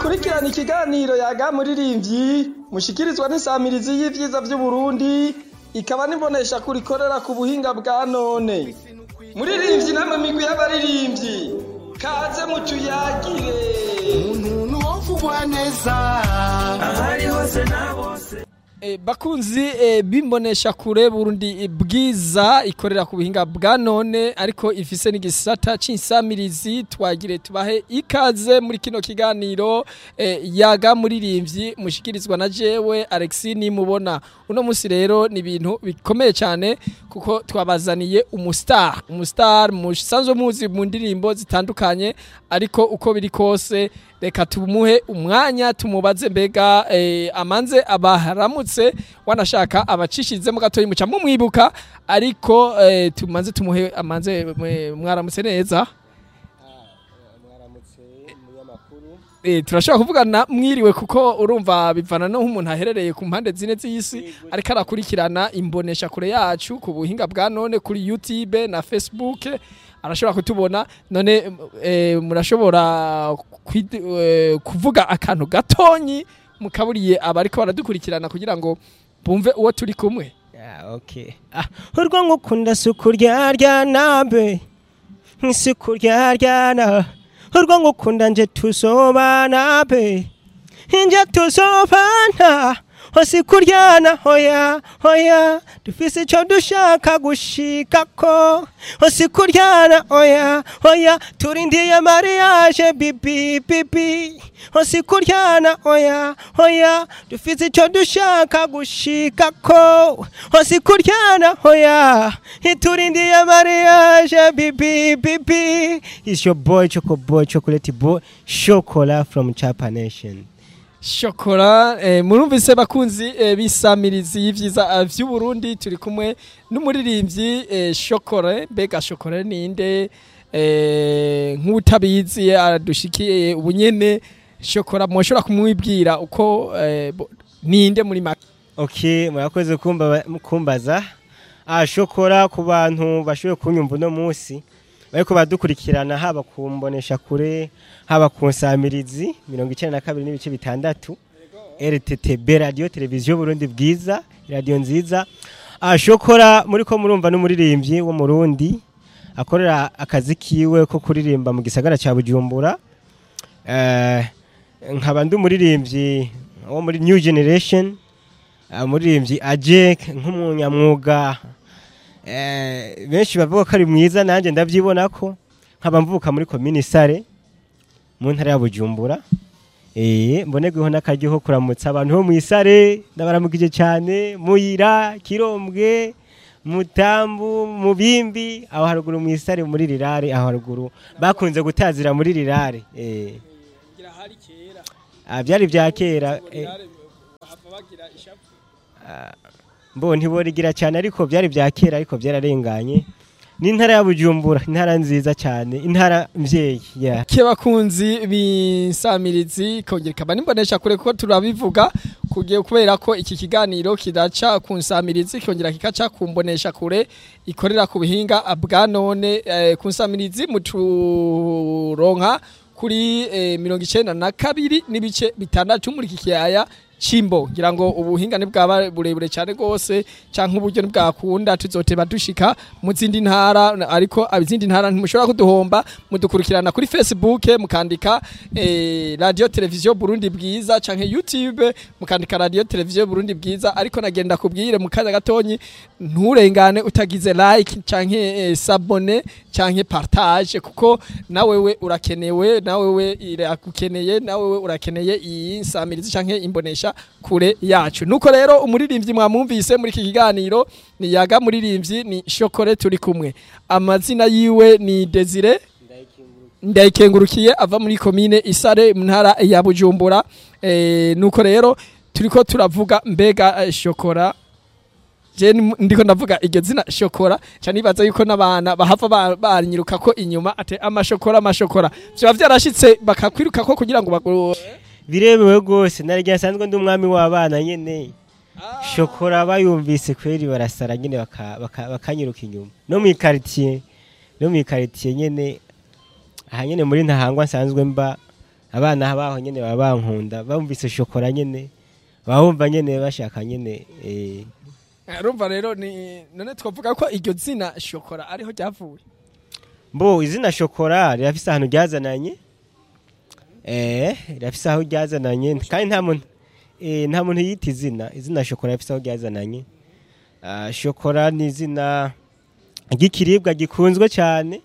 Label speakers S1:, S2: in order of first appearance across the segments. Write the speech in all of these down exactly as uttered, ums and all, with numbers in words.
S1: mukurikirana ikiganiro yaga muririmbyi mushikirizwa n'isamirizi y'ivyiza vy'u Burundi ikaba nibonesha kurikorera ku buhinga bwa none. Muririmbyi namwe migwi y'abaririmbyi kaze mutuyagire
S2: umuntu wovugwa neza ahari hose na bose.
S3: E, bakunzi e, bimbonesha kure Burundi bwiza ikorera ku buhinga bwa none ariko ifise n'igisata c'insamirizi twagire tubahe ikaze muri kino kiganiro e, yaga muririmbyi mushikirizwa na jewe Alexis nimubona. Uno musi rero ni ibintu bikomeye cyane kuko twabazaniye umustar umustar musanzwe muzi mu ndirimbo zitandukanye ariko uko biri kose reka tumuhe umwanya tumubaze mbega eh, amanze abaharamutse wanashaka abacishize mu gatoyi muca mumwibuka ariko eh, tumanze tumuhe amanze mwaramutse neza.
S4: Mwaramutse munyamakuru.
S3: Eh turashaka kuvugana mwiriwe kuko urumva bivana no nk'umuntu aherereye ku mpande zine z'isi ariko arakurikirana imbonesha kure yacu ku buhinga bwa none kuri YouTube na Facebook arashobora kutubona none eh, murashobora eh, kuvuga akantu gatonyi mukaburiye abariko baradukurikirana kugira ngo bumve uwo turi kumwe.
S4: Yeah, okay. Ah, urwo ngukunda sukurya rya nabe. Nsukurya rya na. Urwo ngukunda nje tusobana be. Nje tusobana. Hosi kuryana hoya hoya dufise cyo dushaka gushikako. Hosi kuryana hoya hoya turindiye mariage bibi bibi. Hosi kuryana hoya hoya dufise cyo dushaka gushikako. Hosi kuryana hoya turindiye mariage bibi bibi. It's your boy Choco Boy Chocolate Boy Chocola from Chapa Nation.
S3: Shokora eh, murumvise bakunzi eh, bisamirizi y'ivyiza vy'u Burundi turi kumwe n'umuririmbyi eh, Shokora mbega Shokora ninde eh, nk'utabizi adushikiye ubunyene Shokora mwoshora kumwibwira uko eh, ninde muri make.
S4: Okay, murakoze kumba kumbaza. Ah Shokora ku bantu bashoboye kunyumva no munsi bariko badukurikirana haba kumbonesha kure haba kunsamirizi mirongo icenda na kabiri n'ibice bitandatu R T T B radio televiziyo Burundi bwiza radio nziza. Ah Shokora muri ko murumva n'umuririmbyi wo mu Burundi akorera akazi kiwe ko kuririmba mu gisagara ca Bujumbura. Eh nkaba ndi umuririmbyi wo muri New Generation, umuririmbyi Ajek nk'umunyamwuga. Eh benshi bavuga ko ari mwiza nanje ndavyibona ko nkaba mvuka muri commune Sare mu ntara ya Bujumbura. Eh mbonegweho nakaryo kuramutsa abantu bo mu Isare ndabaramukije cyane Muyira Kirombwe Mutambu Mubimbi aho haruguru mu Isare muri Rirare aho haruguru bakunze gutazira muri Rirare. Eh
S3: ngira hari kera
S4: ah byari bya kera
S3: bagira ishapu
S4: mbo ntiborigira cyane ariko byari bya kera ariko byararenganye. Ni intara ya Bujumbura intara nziza cyane intara mvyeyi. Yeah.
S3: Kebakunzi binsamirizi kongera kaba nimbonesha kure ko turabivuga kugiye kubera ko iki kiganiro kidaca kunsamirizi kongera kikaca kumbonesha kure ikorera ku bihinga bwa none eh, kunsamirizi muturonka kuri eh, mirongo icenda na kabiri n'ibice bitandatu muri kikiyaya Chimbo ngira ngo ubuhinga ni bwaba burebure cyane gose canke uburyo ni bwakunda tuzoteba dushika mu zindi ntara ariko abizindi ntara ntimushobora kuduhomba mudukurikirana kuri Facebook mukandika eh, radio televiziyo Burundi bwiza canke YouTube mukandika radio televiziyo Burundi bwiza ariko nagenda kubwire mu kaza gatonyi nturengane utagize like canke eh, sabone canke partage kuko nawewe urakenewe nawewe irakukeneye nawewe urakeneye iyi nsamirizi canke imbonesha kure yacu. Nuko rero umuririmbyi mwamumvise muri iki kiganiro ni yaga muririmbyi ni Shokore turi kumwe. Amazina yiwe ni Desire Ndayikengurukiye ava muri commune Isare mu ntara ya Bujumbura. Eh nuko rero turiko turavuga mbega Shokora je ndiko ndavuga iryo zina Shokora cyane ibaza yuko nabana bahava banyiruka ko inyuma ate amashokora amashokora byo byarashitse bakakwiruka ko kugira ngo bagoro
S4: birebewe gose narya sanzwe ndi umwami w'abana nyene. Shokora bayumvise kweri barasara nyene bakanyiruka inyuma no mu quartier no mu quartier nyene aha nyene muri ntahangwa sanzwe mba abana baho nyene baba bankunda bumvise shokora nyene bawumva nyene bashaka nyene eh
S3: urumva rero ni none twavuga ko iryo zina shokora ariho ryavuye
S4: mbo izina shokora rirafise ahantu ryazananye eh rirafise aho ryazananye kandi nta muntu eh nta muntu yita izina izina shokora rirafise aho ryazananye ah shokora ni izina ry'ikiribwa gikunzwe cyane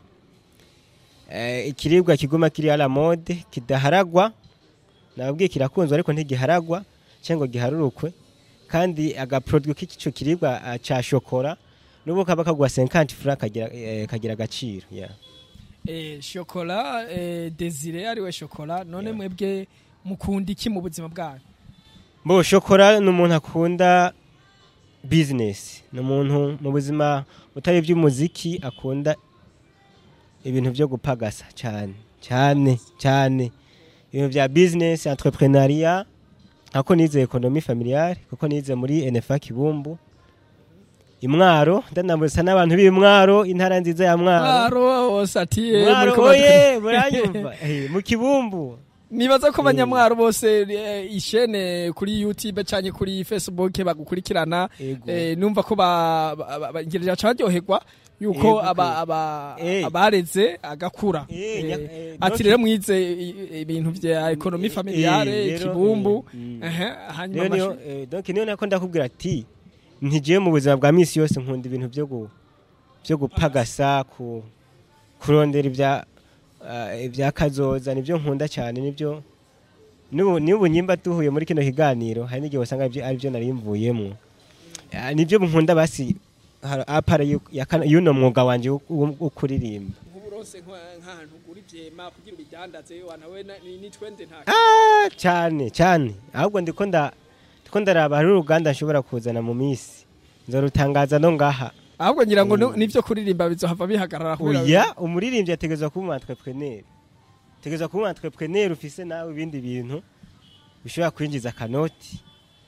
S4: eh ikiribwa kiguma kiri ala mode kidaharagwa nababwiye kirakunzwe ariko ntigiharagwa cyangwa giharurukwe kandi aga produit k'ico kiribwa ca shokora nubo kaba kagwa cinquante francs kagira eh, kagira agaciro yeah.
S3: eh shokora eh, Desire ariwe shokora none yeah. Mwebwe mukunda iki mu buzima bwanyu
S4: Mbo shokora n'umuntu akunda business n'umuntu mu buzima utari by'umuziki akunda ibintu byo gupagasa cyane cyane cyane ibintu bya business entrepreneuria ako nize economie familiale kuko nize muri N F A Kibumbu Imwaro ndanambuza n'abantu b'Imwaro intara nziza ya Mwaro
S3: Mwaro osatiye
S4: muri koye muranyumva eh mu Kibumbu
S3: nibaza ko abanyamwaro bose ishene kuri YouTube cyane kuri Facebook bagukurikirana eh numva ko bagirira cyaryoherwa yuko aba aba abareze agakura ati rero mwize ibintu bya economie familiale Kibumbu eh hanyuma
S4: donc niyo nako ndakubwira ati ntigiye mu buzima bwa misi yose nkunda ibintu byo byo gupagasa ku kurondera ibya ibya kazoza nibyo nkunda cyane nibyo nibu nyimba tuhuye muri kino kiganiro hari n'igihe wasanga ari byo narimvuyemo nibyo nkunda basi apara yuno mwuga wanje ukuririmba
S3: nk'uburose nk'ahantu guri byema kugira ubidandaze wanawe ni twende nta
S4: ah cyane cyane ahubwo ndiko nda ndiko ndaraba hari uruganda nshobora kuzana mu misi nzorutangaza no ngaha
S3: ahubwo ngira ngo nivyo kuririmba bizohava bihagarara
S4: kubera oya umuririmbyi ategezwa kuba entrepreneur tegezwa kuba entrepreneur ufise nawe ibindi bintu bishobora kwinjiza kanoti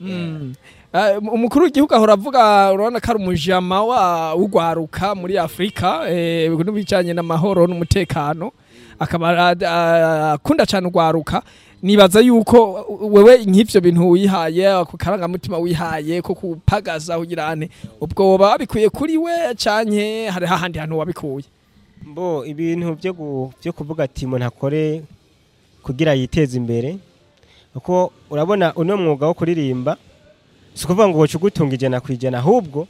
S3: umukuru w'igihugu ahora avuga urabona ko ari umujama wa ugwaruka muri Afrika eh n'ubijanye n'amahoro n'umutekano akaba akunda cyane ugwaruka nibaza yuko wewe nk'ivyo bintu wihaye ku karanga mutima wihaye ko kupagaza ugirane ubwo babikuye kuri we canke hari hahandi hantu wabikuye
S4: mbo ibintu byo byo kuvuga ati umuntu akore kugira yiteze imbere uko urabona uno mwuga wo kuririmba sikuvuga ngo wocugutunga ijana kwijana ahubwo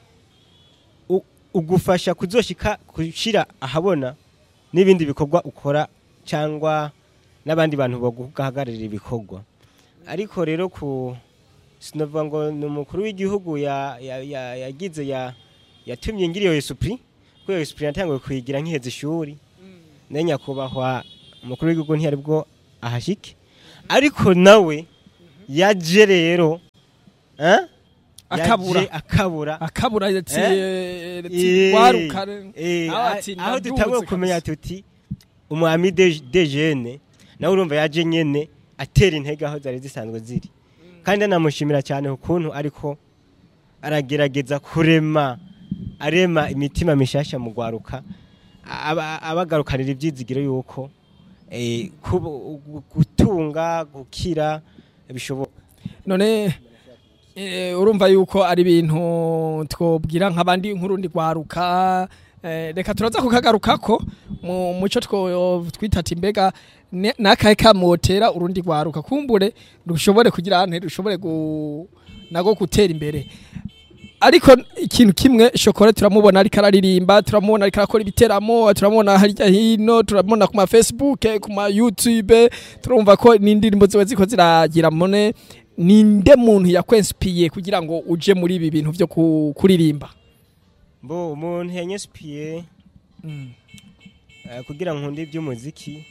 S4: ugufasha kuzoshika kushira ahabona n'ibindi bikorwa ukora cyangwa n'abandi bantu baguhagararira ibikorwa ariko rero ku sinovuga ngo n'umukuru w'igihugu ya yagize ya yatumye ngiriyo esprit ko esprit yatangiye kwigira nkiheze ishuri nenya kubahwa umukuru w'igihugu ntiyari bwo ahashike ariko nawe yaje rero eh
S3: akabura
S4: akabura
S3: akabura yati waruka
S4: aho dutangiye kumenya tuti umwami de jeune nawe urumva yaje nyene atera intege aho zari zisanzwe ziri kandi namushimira cyane ukuntu ariko aragerageza kurema arema imitima mishasha mu gwaruka abagarukanira ibyizigiro yuko eh gutunga gukira bishoboka
S3: none urumva yuko ari ibintu twobwira nk'abandi nk'urundi gwaruka reka turaza kukagarukako mu muco twitata imbega nakaye kamotera urundi gwaruka kumbure rushobore kugira ahantu rushobore nago gutera imbere ariko ikintu kimwe shokora turamubona ariko araririmba turamubona ariko akora ibiteramo turamubona harya hino turamubona ku ma Facebook ku ma YouTube turumva ko n'indirimbo ziwe ziko ziragira mone ninde muntu yakwenspiye kugira ngo uje muri ibi bintu byo kuririmba
S4: Bo umuntu yanyespiye mm. uh, kugira nkunde iby'umuziki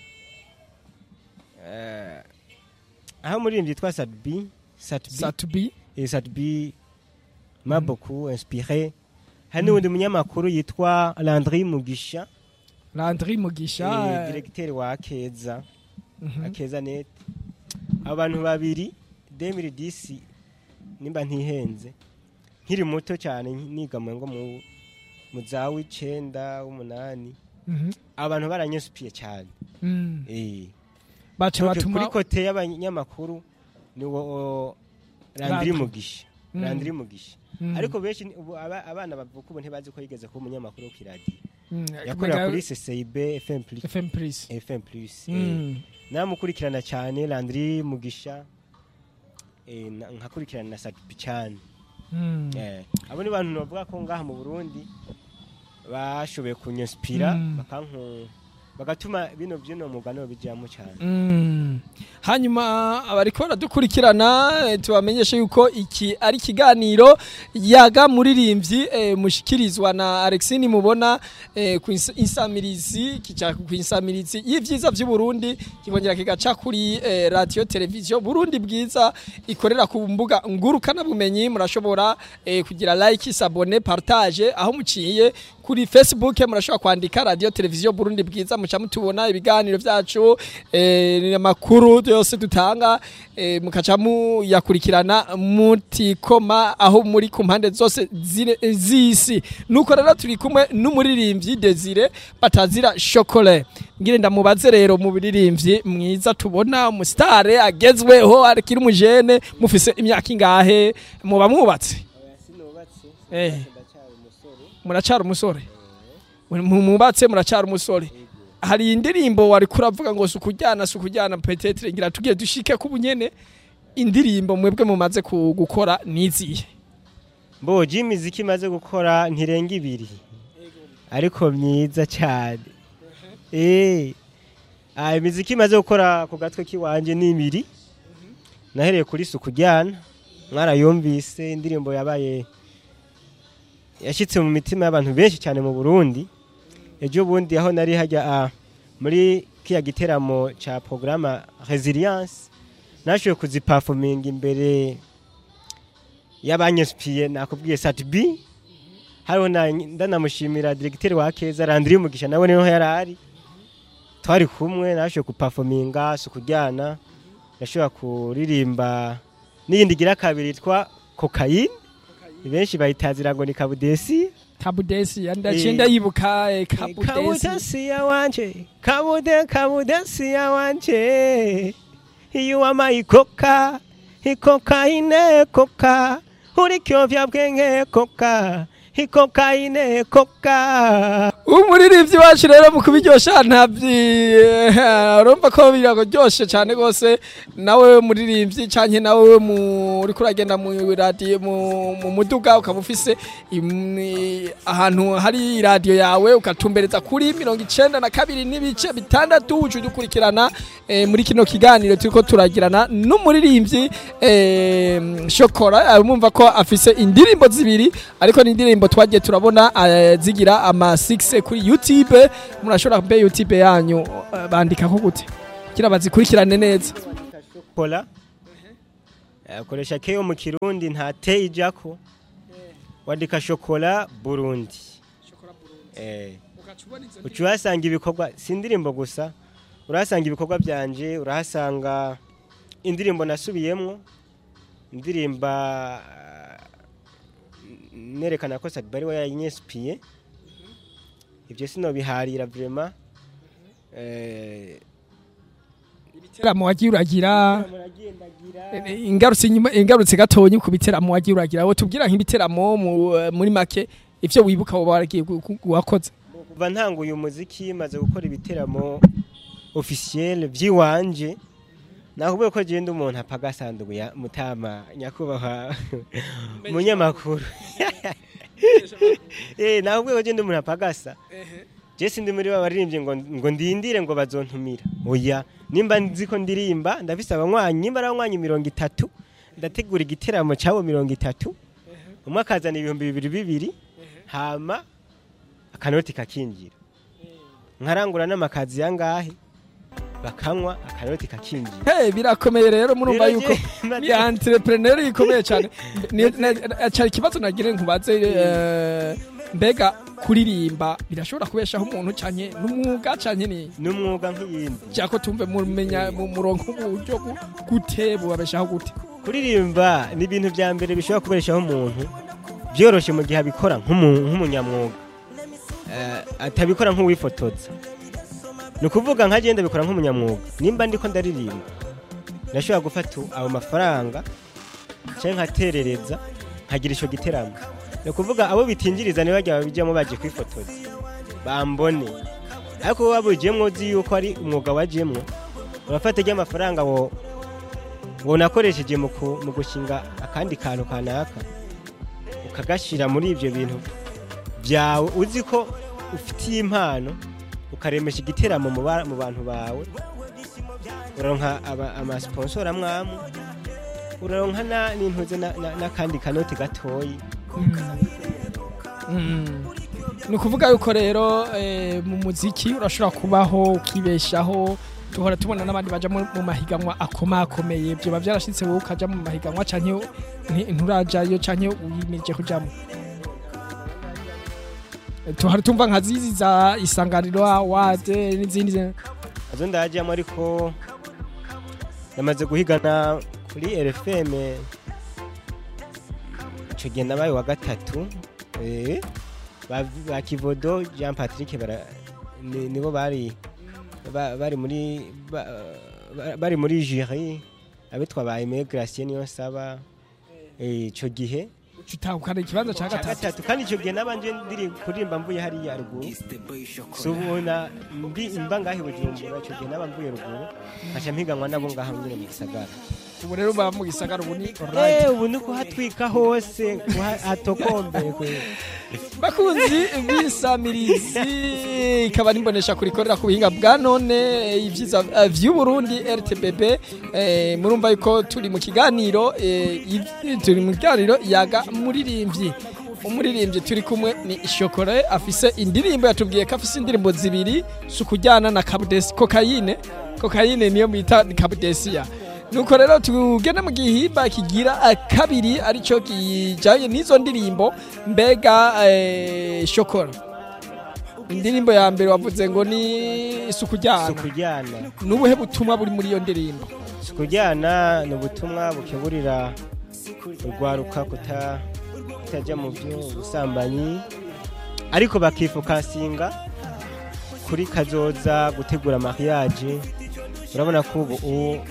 S4: uh, aho muri mbyitwa Satbi Satbi
S3: Satbi
S4: et Satbi m'a mm. beaucoup inspiré hani undi mm. munyamakuru yitwa Landry Mugisha
S3: Landry Mugisha
S4: e, directeur wa Akeza mm -hmm. Akeza net abantu babiri deux mille dix nimba ntihenze nkiri muto cyane niga mu ngo mu muzawi cenda umunani mhm abantu baranyesupiye cyane
S3: mm.
S4: eh
S3: bace batuma
S4: kuri kote y'abanyamakuru ni wo Landry Mugisha
S3: Mm.
S4: Landry Mugisha
S3: Mm.
S4: ariko benshi ubu aba- abana bavuka ubu ntibazi ko yigeze kuba umunyamakuru wo kiradi
S3: Mm,
S4: yakorera
S3: kumenya-
S4: kuri C C I B F M plus
S3: F M plus
S4: F M plus
S3: Mm.
S4: namukurikirana cyane Landry Mugisha eh, na- nkakurikirana na Sadipi cyane
S3: Mm.
S4: eh abo ni bantu bavuga ko ngaha mu Burundi bashoboye kunyinspira
S3: Mm.
S4: bakanku bagatuma bino byino mugano bijyamo cyane
S3: Mm. Hanyuma abariko baradukurikirana eh, tubamenyeshe yuko iki ari kiganiro yaga muririmbyi eh, mushikirizwa na Alexine mubona eh, ku ins- insamirizi kica ku insamirizi y'ivyiza by'u Burundi kibongera kigaca kuri eh, radio television Burundi bwiza ikorera ku mbuga ngurukana bumenyi murashobora eh, kugira like s'abonner partage aho muciye kuri Facebook murashobora kwandika radio television Burundi bwiza muca mutubona ibiganiro vyacu eh, amakuru yose dutanga eh, mukaca muyakurikirana mutikoma aho muri ku mpande zose zine- z'isi nuko rero turi kumwe n'umuririmbyi Desire batazira chocolat ngire ndamubaze rero mu biririmbyi mwiza tubona umusitare agezweho arikiri umujene mufise imyaka ingahe muba mwubatse eh muracara umusore mubatse muracara umusore hari indirimbo wari kuravuga ngo sukujyana sukujyana petetre ngira tugiye dushike ku bunyene indirimbo mwebwe mumaze ku- gukora niziye
S4: Bo Jimmy ziki maze gukora ntirenga ibiri ariko myiza cyane eh ah imiziki maze gukora ku gatwe kiwanje ni ibiri nahereye kuri sukujyana mwarayumvise indirimbo yabaye yashitse mu mitima y'abantu benshi cyane mu Burundi ejo bundi aho nari hajya ah, muri kiya giteramo cha programme Resilience nashoye kuziperforming imbere y'abanyespiye nakubwiye Satbi hariho na ndanamushimira directeur wa Keza Landry Mugisha nawe niho yarari twari kumwe nashoye kuperforminga sukujyana nashoye kuririmba n'iyindi gira kabiri twa cocaine benshi bayitazira ngo ni kabudesi
S3: kabudesi yandacenda yibuka eh, kabudesi
S4: kabudesi ya wanje kabude kabudesi ya wanje you are my coca cocaine coca uri kyovya bwenge coca cocaine coca
S3: umuririmbyi wacu rero mu kubiryosha ntabyi urumva ko biragoryoshe cyane gose nawe muririmbyi canke nawe muri kuragenda mu radio mu mu muduga ukabufise ahantu hari radio yawe ukatumbereza kuri mirongo icenda na kabiri n'ibice bitandatu uje dukurikirana eh, muri kino kiganiro turiko turagirana n'umuririmbyi eh, Chocolat mumva ko afise indirimbo zibiri ariko ni indirimbo twagiye turabona uh, zigira ama six kuri YouTube murashobora kumbe YouTube yanyu uh, bandika ko gute kira bazikurikirane neza
S4: Chocolat akoresha keyo mu Kirundi nta te ijako wandika Chocolat Burundi eh ucuhasanga ibikorwa sindirimbo gusa urahasanga ibikorwa byanje urahasanga indirimbo nasubiyemwo indirimba nerekana ko Sadbari wa yinyespiye ibyo sino biharira vraiment eh
S3: ibiteramo wagiye uragira ingarutse inyuma ingarutse gatonyi ku biteramo wagiye uragira wo tubwira nk'ibiteramo muri make ivyo wibuka wo baragiye wakoze
S4: kuva ntanguye umuziki maze gukora ibiteramo officiel byiwanje nakubwiye ko genda umuntu apagasandugu ya mutama nyakubaha munyamakuru eh nakubwiye ko genda umuntu apagasa je sindi muri babaririmbye ngo ngo ndindire ngo bazontumira oya nimba nziko ndirimba ndafise abanywanyi nimba abanywanyi mirongo itatu ndategura igiteramo cyabo mirongo itatu umwe akazana ibihumbi bibiri bibiri hama akanoti kakinjira nkarangura n'amakazi yangahe bakanywa akanoti kakinjira
S3: hey birakomeye rero murumva yuko ni entrepreneur ikomeye cyane cyari kibazo nagire nkubaze mbega kuririmba birashobora kubeshaho umuntu cyane n'umwuga cyane ni
S4: n'umwuga nk'iyindi
S3: cyako tumve mumenya mu murongo uburyo gute bubabeshaho gute
S4: kuririmba ni ibintu bya mbere bishobora kubeshaho umuntu byoroshe mu gihe abikora nk'umunyamwuga atabikora nk'uwifotoza nukuvuga nka genda bikora nk'umunyamwuga nimba ndiko ndaririmba nashobora gufata abo mafaranga cyangwa nkaterereza nkagira ico giteramo nukuvuga abo bitinjiriza ne bajya babijyamo baje kwifotoza bambone ariko wabujyemo uzi yuko ari umwuga wajyemo urafata ijya amafaranga wo wo nakoresheje mu gushinga akandi kantu kanaka ukagashira muri ibyo bintu byawe uzi ko ufitiye impano ukaremesha igiteramo mu bantu bawe uronka ama sponsor amwamu uronka na n'intuze na kandi kanoti gatoyi
S3: ni ukuvuga yuko rero mu muziki urashobora kubaho ukibeshaho tuhora tubona n'abandi baja mu mahiganwa akomakomeye byo bavyarashitse wowe ukaja mu mahiganwa canke nturajayo canke uyimeje kujamo tuhora tumva nka zizi za isanganiro awade n'izindi
S4: azo ndajyamo ariko namaze guhigana kuri R F M ico gihe nabaye wa gatatu eh ba Kivodo Jean Patrick bara nibo bari bari muri bari muri jury abitwa ba Immigration niyo saba ico gihe
S3: utahukana ikibanza ca gatatu
S4: kandi ico gihe nabanje ndiri kurimba mvuye hari ya ruguru subona mbi imba ngahe bujumbura ico gihe nabamvuye ruguru acha mpiganwa nabo ngaha nyine mu gisagara
S3: ubu rero ba mu gisagara ubu ni
S4: alright eh ubu nuko hatwika hose hatokombe kwe
S3: bakunzi bisamirizi ikaba nimbonesha kurikorera ku buhinga bwa none ivyiza vyu Burundi R T B B eh murumva yuko turi mu kiganiro turi mu kiganiro yaga muririmbyi umuririmbyi turi kumwe ni Shokora afise indirimbo yatubwiye ko afise indirimbo zibiri sukujyana na Kabudesi cocaine cocaine niyo bita Kabudesia nuko rero tugenda mu gihimba kigira kabiri arico kijaye nizo ndirimbo mbega eh, Shokora indirimbo ya mbere wavuze ngo ni sukujyana
S4: sukujyana
S3: nubuhe butumwa buri muri iyo ndirimbo
S4: sukujyana no butumwa bukeburira urwaruka kuta kutajya mu byo busambanyi ariko bakifokasinga kuri kazoza gutegura mariage urabona ko ubu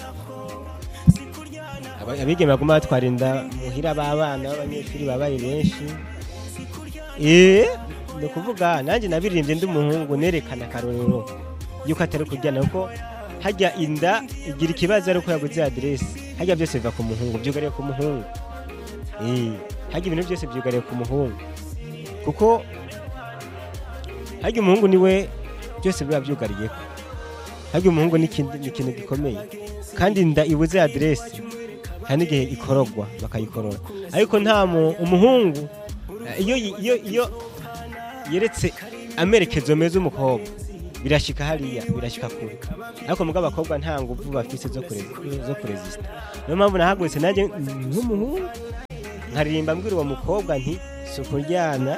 S4: abigeme baguma batwarinda muhira babana abanyeshuri babaye benshi eh no kuvuga nanje nabiririmbye ndi umuhungu nerekana karorero yuko atari kujyana uko hajya inda igira ikibazo ariko yaguze adresse hajya byose biva ku muhungu byugariye ku muhungu eh hajya ibintu byose byugariye ku muhungu kuko hajya umuhungu niwe byose biba byugariye hajya umuhungu ni ikintu gikomeye kandi inda ibuze adresse kandi igihe ikorogwa bakayikorora ariko nta umuhungu iyo iyo iyo yeretse amerekezo meza umukobwa birashika hariya birashika kure ariko mugabo abakobwa nta nguvu bafise zo kure zo kuresista niyo mpamvu nahagurutse naje nk'umuhungu nkaririmba mbwira uwo mukobwa nti sukuryana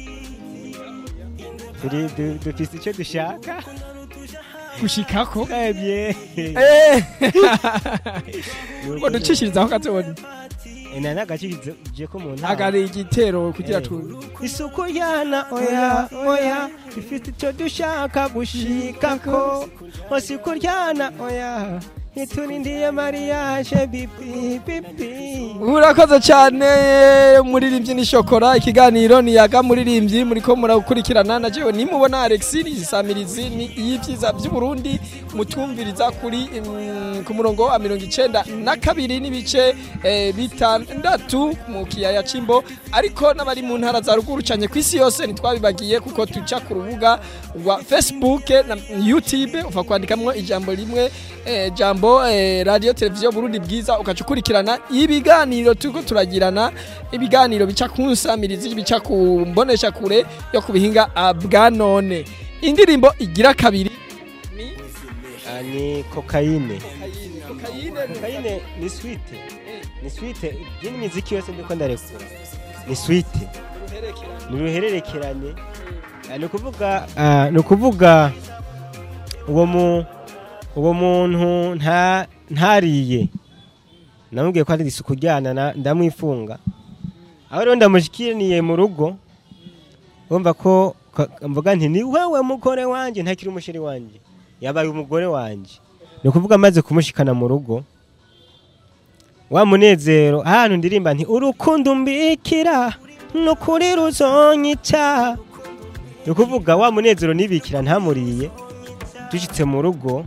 S4: turi dufise icyo dushaka
S3: gushikako
S4: ebye
S3: eh ngo ducishirizaho katoni
S4: ena nagacishije je ko mu ntara
S3: agari igitero kugira tu
S4: isuku yana oya oya ifite icyo dushaka gushikako isuku yana oya iturindiye mariage bibi bibi
S3: urakoze cyane muririmbyi ni Shokora ikiganiro ni yaga muririmbyi muri ko murakurikirana na jewe nimubona Alexis Isamirizi ni yivyiza by'u Burundi mutumviriza kuri ku murongo wa mirongo icenda na kabiri n'ibice bitandatu mu kiyaya Cimbo ariko n'abari mu ntara za ruguru cyane kwisi yose nitwabibagiye kuko tuca ku rubuga rwa Facebook na YouTube ufa kwandikamwe ijambo rimwe jambo Eh, radio televiziyo Burundi bwiza ukacukurikirana ibiganiro tuko turagirana ibiganiro bica kunsamirizi bica kumbonesha kure yo kubihinga bwa none indirimbo igira kabiri ni
S4: ani cocaine
S3: cocaine
S4: cocaine ni sweet ni sweet yini muziki yose ndiko ndarekura ni sweet ni ruhererekerane ni kuvuga ni kuvuga uwo mu uwo muntu nta ntariye namubwiye ko ari isuku ryana ndamwifunga aho rero ndamushikiriye mu rugo umva ko mvuga nti ni wewe mukore wanje ntakiri umushiri wanje yabaye umugore wanje ni ukuvuga amaze kumushikana mu rugo wa munezero ahantu ndirimba nti urukundo mbikira nukuri ruzonyica ni ukuvuga wa munezero nibikira ntamuriye dushitse mu rugo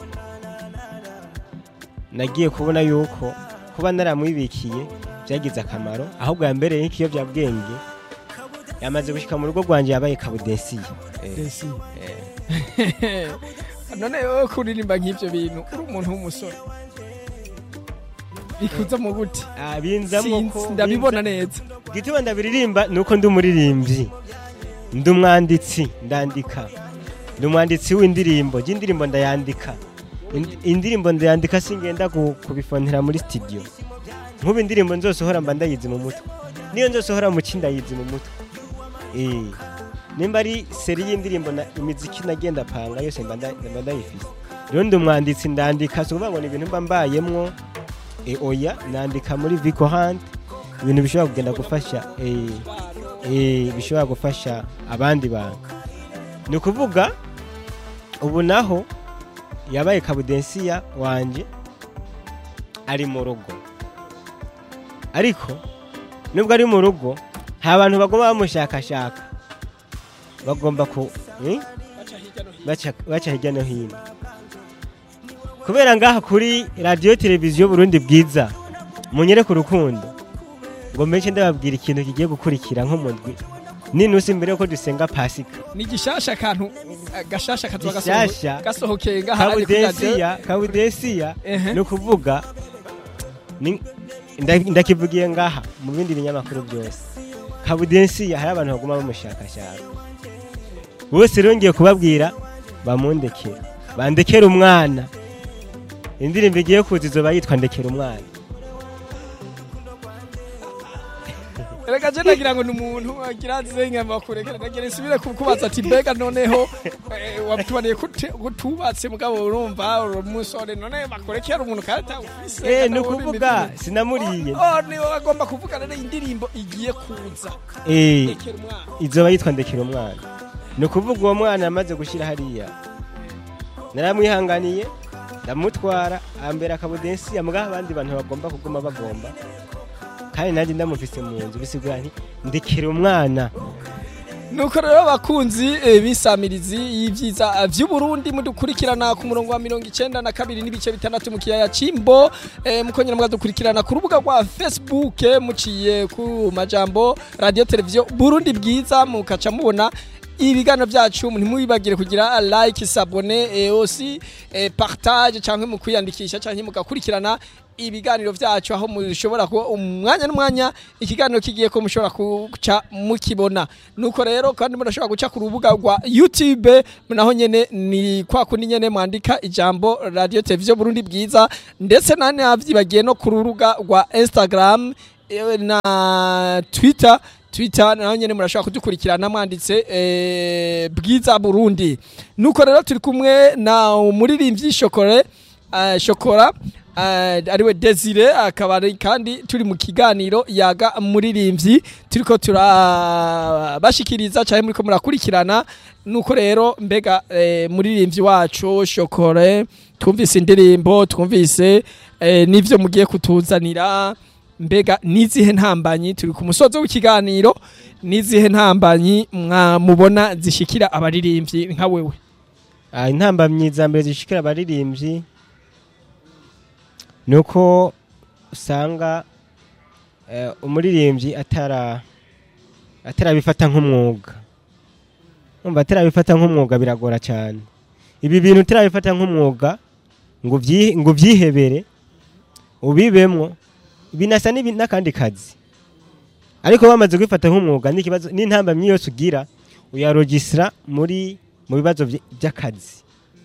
S4: nagiye kubona yuko kuba naramwibikiye byagize akamaro ahubwo yambereye nk'ikiyobyabwenge yamaze gushika mu rugo rwanje yabaye kabudesiye
S3: none wowe kuririmba nk'ibyo bintu uri umuntu w'umusore bikuza mu gute
S4: binzamo ko
S3: ndabibona neza
S4: gituma ndabiririmba nuko ndi umuririmbyi ndi umwanditsi ndandika ndi umwanditsi w'indirimbo y'indirimbo ndayandika indirimbo ndayandika singenda kubifonera muri studio nk'ubu indirimbo nzosohora mba ndayizi mu mutwe niyo nzosohora mu kindayizi mu mutwe eh nimba ari seri y'indirimbo na imiziki nagenda panga yose mba ndayifise rero ndi umwanditsi ndandika so kuvuga ngo ni ibintu mba mbayemwo e oya nandika muri Vico Hunt ibintu bishobora kugenda gufasha eh eh bishobora gufasha abandi bantu ni ukuvuga ubu naho yabaye kabudensiya wanje ari mu rugo ariko nubwo ari mu rugo nta bantu bagomba bamushakashaka bagomba ku baca hirya no hino kubera ngaha kuri radio televiziyo Burundi bwiza munyereke urukundo ngo mbenshi ndababwira ikintu kigiye gukurikira nko mundwi ninusi mbere yuko dusenga pasika
S3: ni gishasha kantu gashasha katwa
S4: Gishasha.
S3: gasohokeye ngaha
S4: kabudesiya kabudesiya no kuvuga ni- nda- ndakivugiye ngaha mu bindi binyamakuru byose kabudesiya hari abantu baguma bamushakashaka bose rero ngiye kubabwira bamundekera bandekera umwana indirimbo igiye kuza izoba yitwa ndekera umwana
S3: reka je nagira ngo ni umuntu agira zenyama kurekera nagira isubire kukubaza ati mbega noneho eh, wabitubaniye kutubatse mugabo urumva umusore none bakurekera umuntu karata ufise
S4: eh no kuvuga sinamuriye
S3: oh ni agomba kuvuga rero indirimbo igiye kuza
S4: eh
S3: ndekera umwana
S4: izoba yitwa ndekera umwana no kuvuga uwo mwana amaze gushira hariya naramwihanganiye ndamutwara ambera akabudensi amugaba abandi bantu bagomba kuguma bagomba kandi nanjye ndamufise mu nzu bisigura nti ndekera umwana
S3: nuko rero bakunzi eh, bisamirizi y'ivyiza vy'u Burundi mudukurikirana ku murongo wa mirongo icenda na kabiri n'ibice bitandatu mu kiyaya Cimbo eh, mukongera mugadukurikirana ku rubuga rwa Facebook eh, muciye ku majambo radio televiziyo Burundi bwiza mukaca mubona ibigano byacu ntimubibagire kugira like s'abonner et aussi eh, partage canke mu kwiyandikisha canke mugakurikirana ibiganiro byacu aho mushobora ko umwanya n'umwanya ikiganiro kigiye ko mushobora kuca mukibona nuko rero kandi murashobora guca ku rubuga rwa YouTube naho nyene ni kwa kundi nyene mwandika ijambo radio televiziyo Burundi bwiza ndetse nane avyibagiye no ku rubuga rwa Instagram eh, na Twitter Twitter naho nyene murashobora kudukurikirana mwanditse eh, bwiza Burundi nuko rero turi kumwe na umuririmbyi Shokore uh, Shokora uh, ariwe Desire akaba ari kandi turi mu kiganiro yaga muririmbyi turiko turabashikiriza cyane muriko murakurikirana nuko rero mbega eh, muririmbyi wacu Shokore twumvise indirimbo twumvise eh, nivyo mugiye kutuzanira mbega nizihe ntambanyi turi ku musozo w'ikiganiro nizihe ntambanyi mubona zishikira abaririmbyi nka wewe
S4: ah intambamyi za mbere zishikira abaririmbyi nuko usanga uh, umuririmbyi atara atarabifata nk'umwuga umva atarabifata nk'umwuga biragora cyane ibi bintu utarabifata nk'umwuga ngo vyi ngo vyihebere ubibemwo binasa n'akandi kazi ariko bamaze kwifata nk'umwuga n'ikibazo n'intambamyi yose ugira uyarogistra muri mu bibazo by'akazi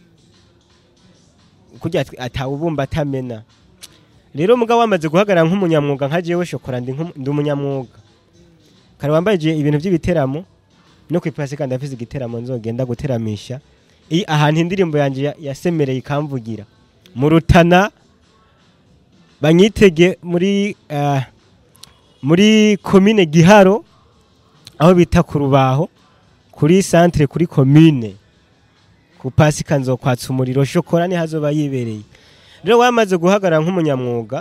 S4: kujya atawubumba atamena rero mugabo wamaze guhagarara nk'umunyamwuga nka jewe Shokora ndi umunyamwuga kare wambaye ibintu by'ibiteramo no kwipasi kandi afise igiteramo nzogenda guteramisha i ahantu indirimbo yanje yasemereye ikamvugira mu Rutana banyitege muri uh, muri commune Giharo aho bita ku Rubaho kuri centre kuri commune ku pasika nzokwatsa umuriro shokora ni hazoba yibereye rero wamaze guhagarara nk'umunyamwuga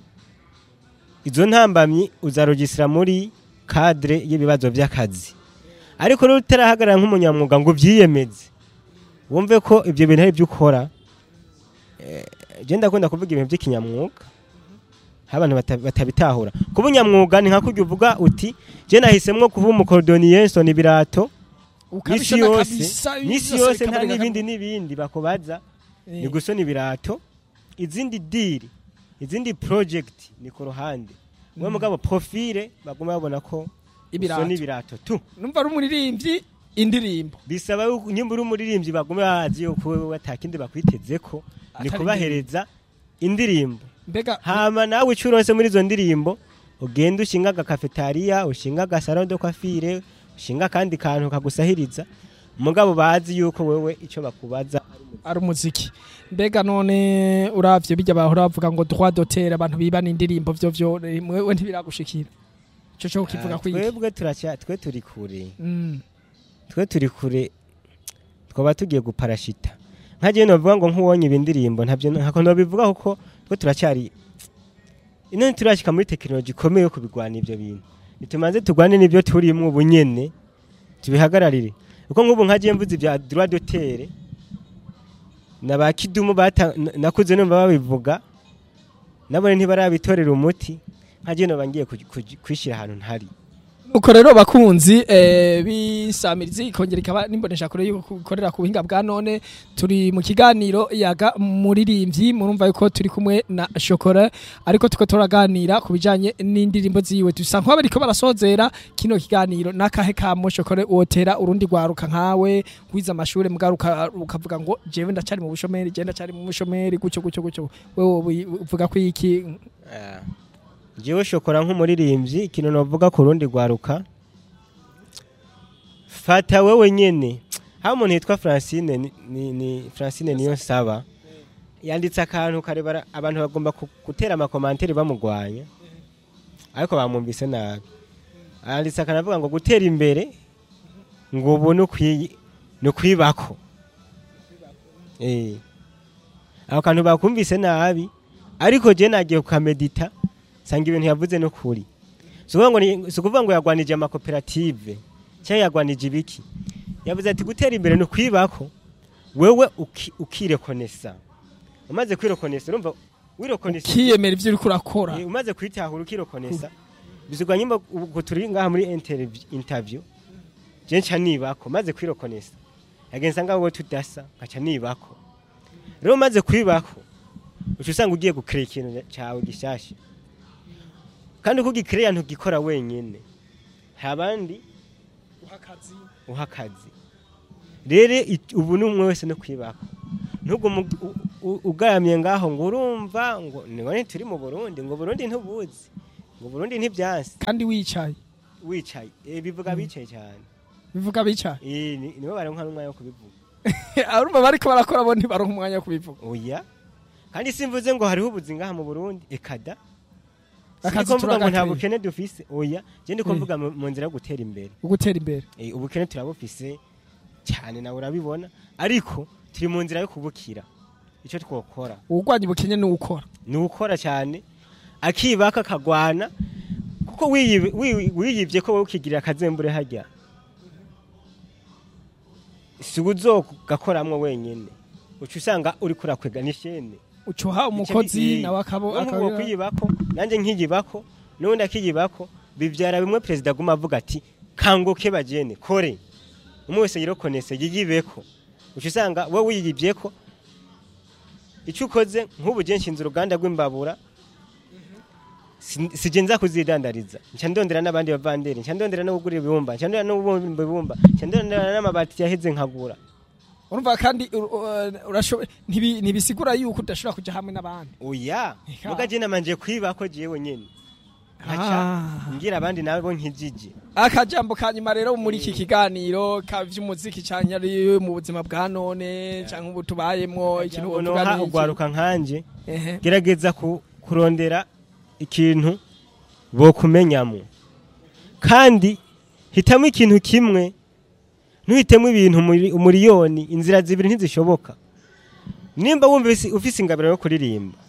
S4: izo ntambamyi uzarogisira muri cadre y'ibibazo by'akazi ariko rero utarahagarara nk'umunyamwuga ngo byiyemeze wumve ko ibyo bintu ari byo ukora je ndakunda kuvuga ibintu by'ikinyamwuga abantu batabitahura kuba unyamwuga ni nka kurya uvuga uti je nahisemwo kuba umukordonier nsoni birato nisi yose nisi yose nta n'ibindi n'ibindi bakobaza ni gusona ibirato izindi deal izindi project ni ku ruhande we mugabo profile baguma babona ko gusona ibirato tu
S3: numva ari umuririmbyi indirimbo
S4: bisaba nyimba uri umuririmbyi baguma bazi yuko wewe atakindi bakwitezeko ni kubahereza indirimbo
S3: mbega
S4: hama nawe ucuronse muri izo ndirimbo ugenda ushinga agakafetaria ushinga agasaro de coiffure ushinga kandi kantu kagusahiriza mugabo bazi yuko wewe ico bakubaza
S3: ari umuziki mbega none uravye bijya bahora bavuga ngo droit d'auteur abantu bibana indirimbo vyo vyo wewe ntibiragushikira ico cyo kivuga kwiki
S4: twebwe turacya twe turi kure
S3: mm
S4: twe turi kure twoba tugiye guparashita nkaje novuga ngo nkuwonye ibindirimbo ntabyo ntako no bivuga kuko twe turacyari ino turashika muri technology komeye yo kubigwana ivyo bintu nitumanze tugwane nivyo turimwe ubunyene tubihagararire uko nk'ubu nkaje mvuze ibya droit d'auteur nabakidumu bata nakuze numva babivuga nabone ntibarabitorera umuti nkaje no bangiye kwishira ahantu ntari
S3: uko rero bakunzi eh bisamirizi ikongera ikaba nimbonesha kure yuko gukorera ku buhinga bwa none turi mu kiganiro yaga muririmbyi murumva yuko turi kumwe na Shokora ariko tuko turaganira ku bijanye n'indirimbo ziwe dusa nko bariko barasozera kino kiganiro nakahe ka Shokora wotera urundi gwaruka nkawe wiza amashure mugaruka ukavuga ngo jewe ndacari mu bushomeri je ndacari mu bushomeri gucyo gucyo gucyo wewe uvuga ko iki
S4: yeah. Jewe Shokora nk'umuririmbyi ikintu novuga ku rundi gwaruka fata wewe nyene ha umuntu yitwa Francine ni, ni, ni Francine niyo saba yanditse akantu karebara abantu bagomba gutera ama commentaire bamugwanya ariko bamwumvise nabi yanditse akanavuga ngo gutera imbere ngo ubu no kwi no kwibako eh aho kantu bakumvise nabi ariko je nagiye kukamedita sanga ibintu yavuze no kuri sukuvuga ngo sukuvuga ngo yagwanije ama cooperative cyangwa yagwanije ibiki yavuze ati gutera imbere no kwibako wewe ukirekonesa umaze kwirekonesa urumva wirekonesa
S3: kiyemera ivyo uri kurakora
S4: umaze kwitahura ukirekonesa bizigwa nyimba uko turi ngaha muri interview je nca nibako maze kwirekonesa yagenza ngaho tudasa nkaca nibako rero maze kwibako ucusanga ugiye gukira ikintu cyawe gishasha kandi uko gikreya ntugikora wenyene habandi
S3: uhakazi
S4: uhakazi rere ubu numwe wese no kwibako ntugo ugaramye ngaho ngo urumva ngo none turi mu Burundi ngo Burundi ntubuzi ngo Burundi ntibyansi
S3: kandi wicaye
S4: wicaye eh bivuga bicaye cyane
S3: bivuga bicaye
S4: eh nibo baronka n'umwanya wo kubivuga
S3: arumva bariko barakora bo ntibaronka umwanya wo kubivuga
S4: oya kandi simvuze ngo hariho ubuzi ngaha mu Burundi ekada akazi turaga nta bukene dufise oya je ndiko mvuga mu nzira yo gutera imbere
S3: ugutera imbere
S4: eh ubukene turabufise cyane nawe urabibona ariko turi mu nzira yo kubukira ico twokora
S3: ugwanye ubukene ni ukora
S4: ni ukora cyane akibaka kagwana kuko wiyivye ko wowe ukigirira akazembure hajya suguzo gakoramwe wenyene ucu usanga uri kurakwega nishene
S3: ucuha umukozi nawe akabo
S4: akabo kwiyibako nanje nkigibako nundi akigibako bivyara bimwe president guma avuga ati kangoke bajene kore umwe wese yirokonese yigibeko ucusanga we wiyibyeko icukoze nk'ubu je nshinze uruganda rw'imbabura sije nza kuzidandariza nca ndondera nabandi bavanderi nca ndondera no kugura ibumba nca ndondera no kubumba ibumba nca ndondera n'amabati yaheze nkagura
S3: urumva kandi urashoboye ntibisigura yuko udashobora kuja hamwe n'abandi
S4: oya muga je namanje kwibako jewe nyene acha ngira abandi nabo nkijije
S3: akajambo kanyuma rero muri iki kiganiro kavy'umuziki cyane ari mu buzima bwa none canke ubu tubayemwo ikintu
S4: uvuga ugwaruka nkanje gerageza kurondera ikintu bo kumenyamo kandi hitamo ikintu kimwe ntuhitemo ibintu umuriyoni inzira zibiri ntizishoboka nimba wumva ufise ingabiro yo kuririmba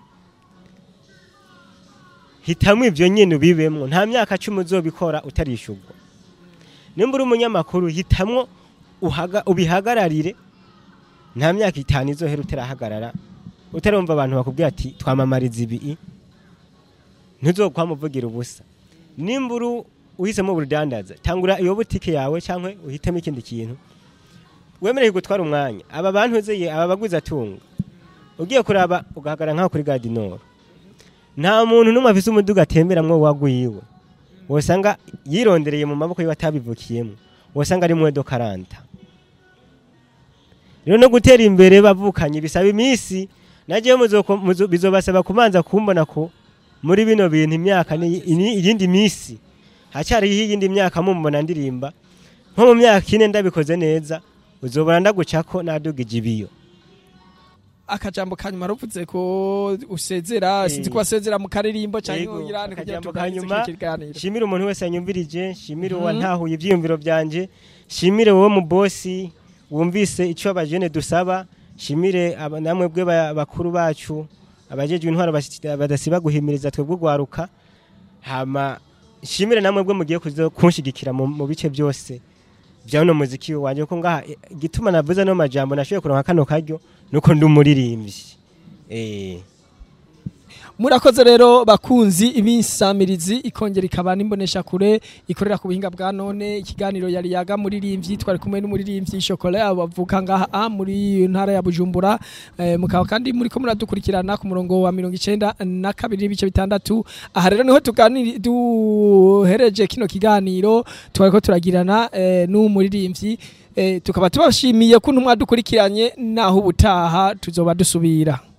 S4: hitamo ivyo nyene ubibemwo nta myaka cumi uzobikora utarishurwa nimba uri umunyamakuru hitamwo ubihagararire nta myaka itanu izohera utarahagarara utarumva abantu bakubwira ati twamamariza ibi ntuzokwamuvugira ubusa nimba uri uhisemo ubudandaza tangura iyo butike yawe cyangwa uhitemo ikindi kintu wemereye gutwara umwanya aba bantu zeye aba baguza tunga ugiye kuraba ugahagarara nkaho kuri Gadinoro nta muntu numwe afise umuduga atemberamwo wagwiwe wosanga yirondereye mu maboko y'abatabivukiyemo wosanga ari mwedo karanta rero no gutera imbere bavukanye bisaba imisi nagiye muzo bizobasaba kumanza kumbona ko muri bino bintu imyaka iyindi misi hacyari iyindi myaka mumbona ndirimba nko mu myaka ine ndabikoze neza uzobona ndagucako nadugije ibiyo
S3: akajambo kanyuma ruvuze ko usezera sinzi ko basezera mu karirimbo cyangwa ngirane kugira
S4: tukanyuma shimira umuntu wese yanyumvirije shimira uwa ntahuye ivyiyumviro byanje shimire wowe mu bosi wumvise ico abajene dusaba shimire namwe bwe bakuru bacu abajejwe intwaro badasiba guhimiriza twebwe gwaruka hama shimire namwe bwe mugiye kunshigikira mu bice byose bya no muziki wanje ko ngaha gituma navuze no majambo nashoye kuronka kano karyo nuko ndumuririmbyi eh
S3: murakoze rero bakunzi ibisamirizi ikongera ikaba nimbonesha kure ikorera ku buhinga bwa none ikiganiro yari yaga muririmbyi twari kumwe n'umuririmbyi Chocolat abavuka ngaha muri ntara ya Bujumbura eh, mukaba kandi muri ko muradukurikirana ku murongo wa mirongo icenda na kabiri bice bitandatu aha rero niho tuganira duhereje kino kiganiro twari ko turagirana eh, n'umuririmbyi eh, tukaba tubashimiye ko ntumwa dukurikiranye naho ubutaha tuzoba dusubira.